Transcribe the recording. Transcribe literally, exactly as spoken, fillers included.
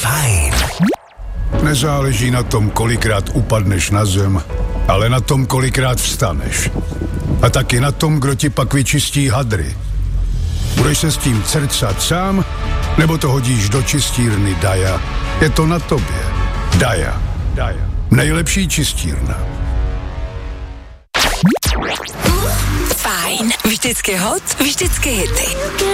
Fajn. Nezáleží na tom, kolikrát upadneš na zem, ale na tom, kolikrát vstaneš. A taky na tom, kdo ti pak vyčistí hadry. Budeš se s tím crcat sám, nebo to hodíš do čistírny Daja? Je to na tobě. Daja. Daja. Nejlepší čistírna. Fajn. Vždycky hot, vždycky hity.